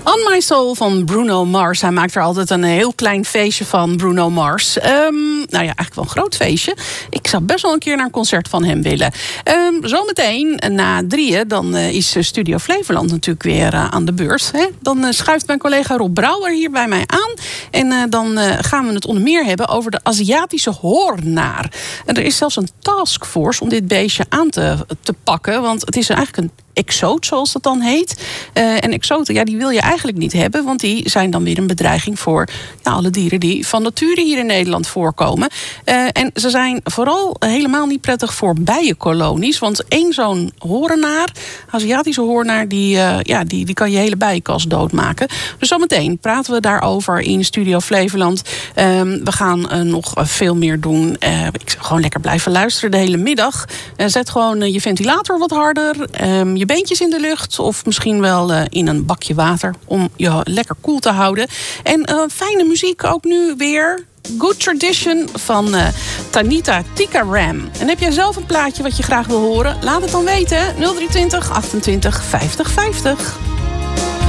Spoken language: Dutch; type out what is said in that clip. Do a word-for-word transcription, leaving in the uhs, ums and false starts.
On My Soul van Bruno Mars. Hij maakt er altijd een heel klein feestje van, Bruno Mars. Um, nou ja, eigenlijk wel een groot feestje. Ik zou best wel een keer naar een concert van hem willen. Um, zometeen na drieën, dan uh, is Studio Flevoland natuurlijk weer uh, aan de beurt. Hè? Dan uh, schuift mijn collega Rob Brouwer hier bij mij aan. En uh, dan uh, gaan we het onder meer hebben over de Aziatische hoornaar. En er is zelfs een taskforce om dit beestje aan te, te pakken. Want het is eigenlijk een exoot, zoals dat dan heet. Uh, en exoten, ja, die wil je eigenlijk niet hebben, want die zijn dan weer een bedreiging voor ja, alle dieren die van nature hier in Nederland voorkomen. Uh, en ze zijn vooral helemaal niet prettig voor bijenkolonies, want één zo'n hoornaar, Aziatische hoornaar, die, uh, ja, die, die kan je hele bijenkast doodmaken. Dus zometeen praten we daarover in Studio Flevoland. Um, we gaan uh, nog veel meer doen. Uh, ik zou gewoon lekker blijven luisteren de hele middag. Uh, zet gewoon uh, je ventilator wat harder. Um, je beentjes in de lucht of misschien wel uh, in een bakje water om je lekker koel te houden. En uh, fijne muziek ook nu weer. Good Tradition van uh, Tanita Tikaram. En heb jij zelf een plaatje wat je graag wil horen? Laat het dan weten. nul drie twintig achtentwintig vijftig vijftig.